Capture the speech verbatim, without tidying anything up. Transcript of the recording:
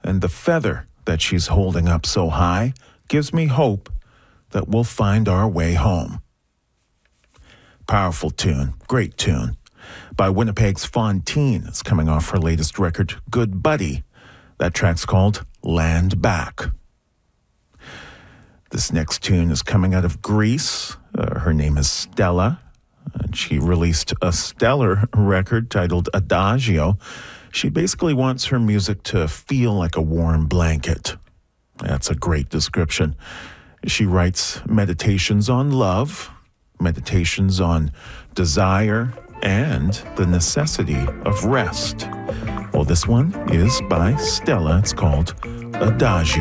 and the feather that she's holding up so high gives me hope that we'll find our way home. Powerful tune, great tune, by Winnipeg's Fontaine. It's coming off her latest record, Good Buddy. That track's called Land Back. This next tune is coming out of Greece. Uh, her name is Stella, and she released a stellar record titled Adagio. She basically wants her music to feel like a warm blanket. That's a great description. She writes meditations on love, meditations on desire, and the necessity of rest. Well, this one is by Stella. It's called Adagio.